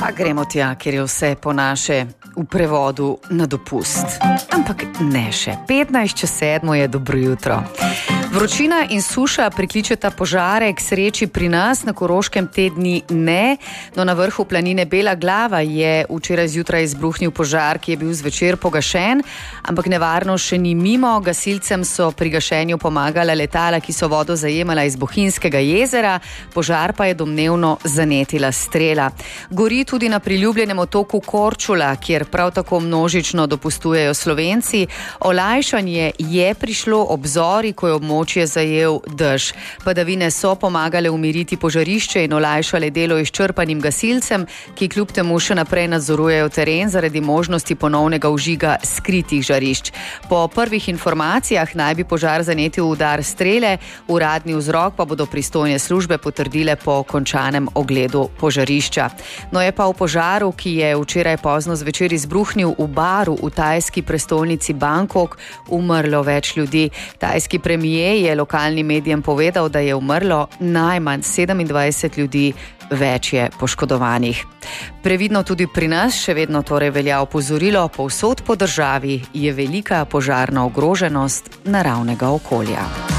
Pa gremo tja, ker je vse po naše v prevodu na dopust. Ampak ne še. 6:15 je dobro jutro. Vročina in suša prikličeta požare k sreči pri nas, na Koroškem te dni ne, no na vrhu planine Bela Glava je včeraj zjutraj izbruhnil požar, ki je bil zvečer pogašen, ampak nevarnost še ni mimo. Gasilcem so pri gašenju pomagala letala, ki so vodo zajemala iz Bohinjskega jezera, požar pa je domnevno zanetila strela. Gori tudi na priljubljenem otoku Korčula, kjer prav tako množično dopustujejo Slovenci. Olajšanje je prišlo ob zori, ko je območje zajel dež. Padavine so pomagale umiriti požarišče in olajšale delo izčrpanim gasilcem, ki kljub temu še naprej nadzorujejo teren zaradi možnosti ponovnega vžiga skritih žarišč. Po prvih informacijah naj bi požar zanetil udar strele, uradni vzrok pa bodo pristojne službe potrdile po končanem ogledu požarišča. No je pa v požaru, ki je včeraj pozno zvečer izbruhnil v baru v tajski prestolnici Bangkok, umrlo več ljudi. Tajski premijer je lokalnim medijem povedal, da je umrlo najmanj 27 ljudi, več je poškodovanih. Previdno tudi pri nas, še vedno torej velja opozorilo, povsod po državi je velika požarna ogroženost naravnega okolja.